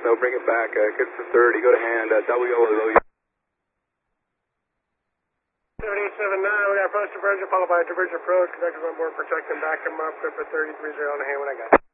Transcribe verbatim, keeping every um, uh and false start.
snow, bring it back, uh, good for thirty, go to hand, uh, double yellow, low yellow. seven eight seven nine, we got approach divergent, followed by a divergent approach, conductors on board, protect them, back them up, good for thirty, three zero on the hand when I got it.